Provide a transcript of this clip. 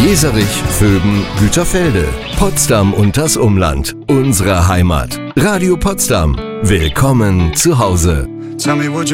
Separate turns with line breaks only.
Jeserich, Vöben, Güterfelde, Potsdam und das Umland. Unsere Heimat. Radio Potsdam. Willkommen zu Hause.
Tell me, would you